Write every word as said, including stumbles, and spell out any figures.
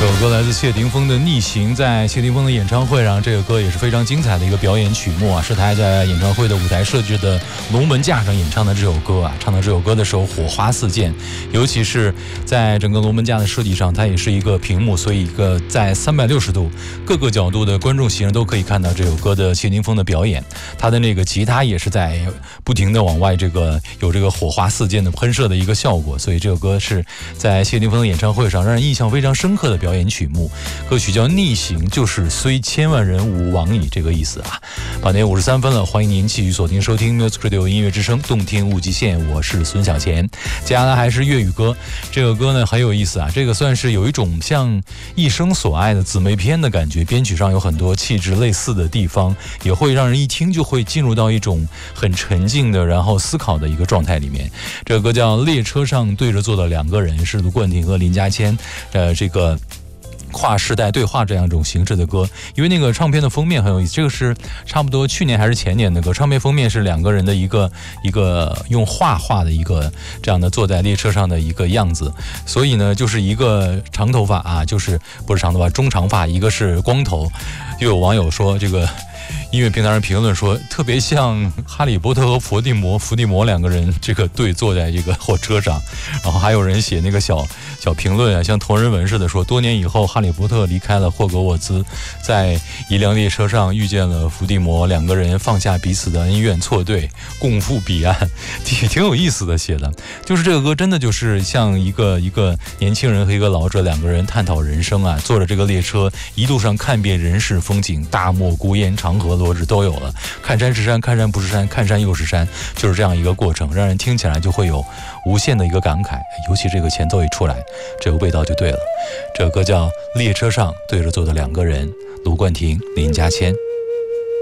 这首歌来自谢霆锋的《逆行》，在谢霆锋的演唱会上，这个歌也是非常精彩的一个表演曲目啊，是他在演唱会的舞台设置的龙门架上演唱的这首歌啊。唱到这首歌的时候，火花四溅，尤其是在整个龙门架的设计上，它也是一个屏幕，所以一个在三百六十度各个角度的观众席上都可以看到这首歌的谢霆锋的表演。他的那个吉他也是在不停的往外这个有这个火花四溅的喷射的一个效果，所以这首歌是在谢霆锋的演唱会上让人印象非常深刻的表演曲目。歌曲叫《逆行》，就是虽千万人吾往矣这个意思啊。八点五十三分了，欢迎您继续锁定收听 Music Radio 音乐之声，动听无极限，我是孙小贤。接下来还是粤语歌，这个歌呢很有意思啊，这个算是有一种像一生所爱的姊妹篇的感觉，编曲上有很多气质类似的地方，也会让人一听就会进入到一种很沉静的然后思考的一个状态里面。这个歌叫《列车上对着坐的两个人》，是卢冠廷和林家谦呃这个跨世代对话这样一种形式的歌。因为那个唱片的封面很有意思，这个是差不多去年还是前年的歌，唱片封面是两个人的一个一个用画画的一个这样的坐在列车上的一个样子，所以呢就是一个长头发啊，就是不是长头发中长发，一个是光头。又有网友说这个音乐平台上评论说特别像哈利波特和伏地魔伏地魔两个人这个对坐在这个火车上。然后还有人写那个小小评论啊，像同人文似的，说多年以后哈利波特离开了霍格沃兹，在一辆列车上遇见了伏地魔，两个人放下彼此的恩怨错对，共赴彼岸。挺挺有意思的写的，就是这个歌真的就是像一个一个年轻人和一个老者两个人探讨人生啊，坐着这个列车一路上看遍人世风景，大漠孤烟长河落日都有了，看山是山，看山不是山，看山又是山，就是这样一个过程，让人听起来就会有无限的一个感慨。尤其这个前奏一出来，这个味道就对了。这个歌叫《列车上对着坐的两个人》，卢冠廷、林家谦。